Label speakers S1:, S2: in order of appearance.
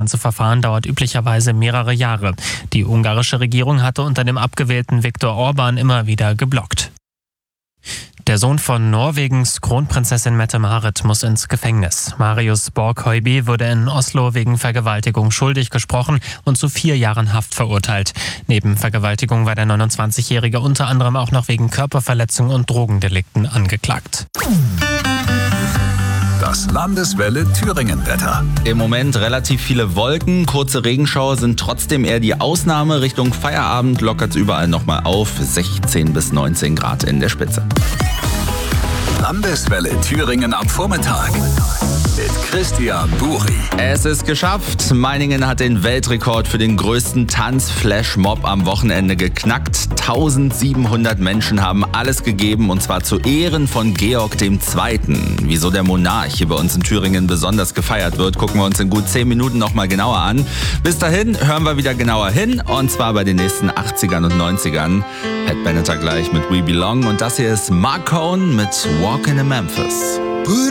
S1: ganze Verfahren dauert üblicherweise mehrere Jahre. Die ungarische Regierung hatte unter dem abgewählten Viktor Orbán immer wieder geblockt. Der Sohn von Norwegens Kronprinzessin Mette-Marit muss ins Gefängnis. Marius Borg-Høiby wurde in Oslo wegen Vergewaltigung schuldig gesprochen und zu 4 Jahren Haft verurteilt. Neben Vergewaltigung war der 29-Jährige unter anderem auch noch wegen Körperverletzung und Drogendelikten angeklagt.
S2: Das Landeswelle Thüringen-Wetter.
S3: Im Moment relativ viele Wolken, kurze Regenschauer sind trotzdem eher die Ausnahme. Richtung Feierabend lockert es überall nochmal auf, 16 bis 19 Grad in der Spitze.
S2: Landeswelle Thüringen am Vormittag mit Christian Buri.
S3: Es ist geschafft. Meiningen hat den Weltrekord für den größten Tanz-Flash-Mob am Wochenende geknackt. 1700 Menschen haben alles gegeben und zwar zu Ehren von Georg II. Wieso der Monarch hier bei uns in Thüringen besonders gefeiert wird, gucken wir uns in gut 10 Minuten nochmal genauer an. Bis dahin hören wir wieder genauer hin und zwar bei den nächsten 80ern und 90ern. Pat Benatar gleich mit We Belong und das hier ist Mark Cohn mit Walkin' in Memphis.